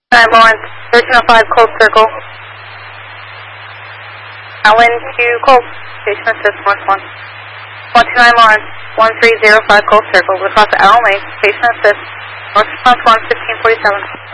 Lawrence, 1305 Cold Circle. Allen to Cold, station assist, north 1. 129 Lawrence, 1305 Cold Circle, across Allen Lake, station assist, north response 1, 1547.